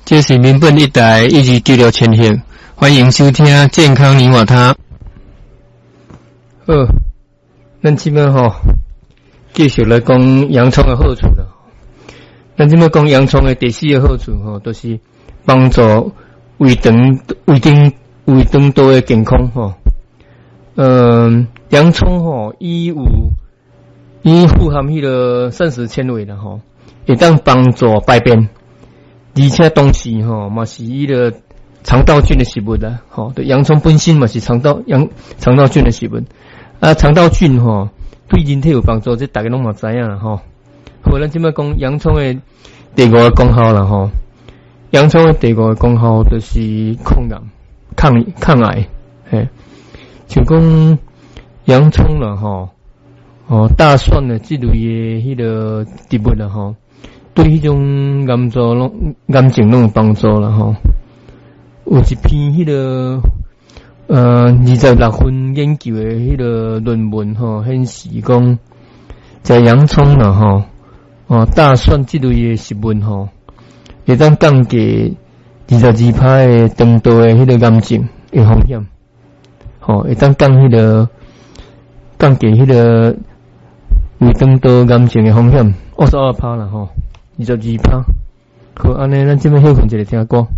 这是民本一台1296千赫，欢迎收听健康你我他。咱即摆继续来讲洋葱的好处了。咱即摆讲洋葱的第4个好处就是帮助胃肠道的健康洋葱伊富含迄个膳食纤维啦会当帮助排便。而且同时嘛是伊个肠道菌的食物啦，对洋葱本身嘛是肠道菌的食物，肠道菌对人体有帮助，这大家拢嘛知影啦好，咱即摆讲洋葱的第5个功效啦洋葱的第5个功效就是抗癌，像讲洋葱啦大蒜的这类的迄个植物啦对迄种癌症拢有帮助啦有一篇迄个26份研究的迄个论文显示讲，食洋葱啦大蒜这类的食物会当降低22%的肠道的迄个癌症的风险，会当降低迄个胃肠道癌症的风险22%啦22%。好，安尼咱即摆休困一下听歌。